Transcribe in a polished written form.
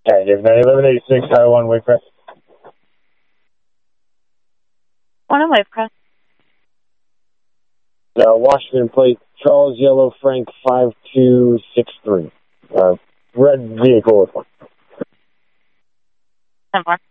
Negative 1186, Tower 1, Waycrest. 1 on Wavecrest. Washington plate, Charles Yellow Frank 5263. Red vehicle with one. 10-4.